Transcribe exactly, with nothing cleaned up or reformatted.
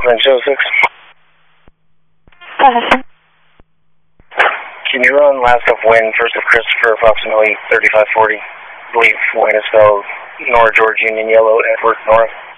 French oh six. Go ahead. Can you run last of wind, first of Christopher, approximately thirty-five forty? I believe wind is spelled Nor George Union Yellow, Edward North.